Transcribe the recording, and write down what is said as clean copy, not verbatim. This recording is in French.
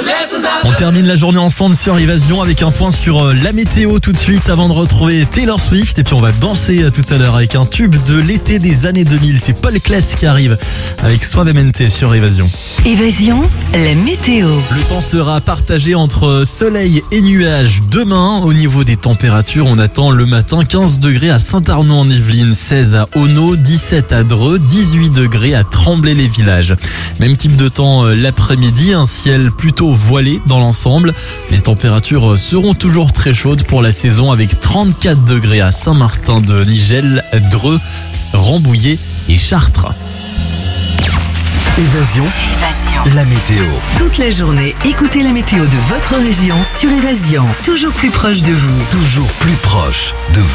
On termine la journée ensemble sur Évasion avec un point sur la météo tout de suite avant de retrouver Taylor Swift. Et puis on va danser tout à l'heure avec un tube de l'été des années 2000. C'est Paul Claes qui arrive avec Suavemente sur Évasion. Évasion, la météo. Le temps sera partagé entre soleil et nuages demain. Au niveau des températures, on attend le matin 15 degrés à Saint-Arnaud-en-Yvelines, 16 à Auneau, 17 à Dreux, 18 degrés à Tremblay-les-Villages. Même type de temps l'après-midi, un ciel plutôt voilé dans l'ensemble. Les températures seront toujours très chaudes pour la saison avec 34 degrés à Saint-Martin-de-Nigel, Dreux, Rambouillet et Chartres. Évasion, la météo. Toute la journée, écoutez la météo de votre région sur Évasion. Toujours plus proche de vous. Toujours plus proche de vous.